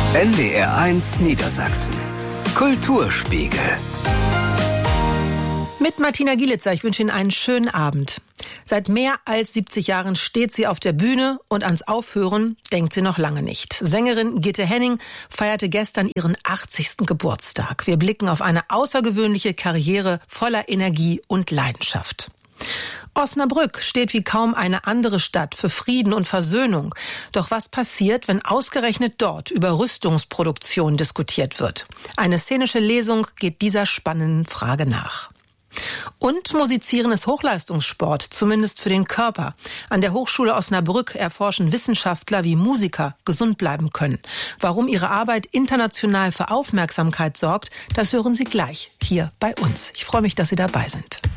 NDR1 Niedersachsen. Kulturspiegel. Mit Martina Gielitzer, ich wünsche Ihnen einen schönen Abend. Seit mehr als 70 Jahren steht sie auf der Bühne und ans Aufhören denkt sie noch lange nicht. Sängerin Gitte Henning feierte gestern ihren 80. Geburtstag. Wir blicken auf eine außergewöhnliche Karriere voller Energie und Leidenschaft. Osnabrück steht wie kaum eine andere Stadt für Frieden und Versöhnung. Doch was passiert, wenn ausgerechnet dort über Rüstungsproduktion diskutiert wird? Eine szenische Lesung geht dieser spannenden Frage nach. Und Musizieren ist Hochleistungssport, zumindest für den Körper. An der Hochschule Osnabrück erforschen Wissenschaftler, wie Musiker gesund bleiben können. Warum ihre Arbeit international für Aufmerksamkeit sorgt, das hören Sie gleich hier bei uns. Ich freue mich, dass Sie dabei sind.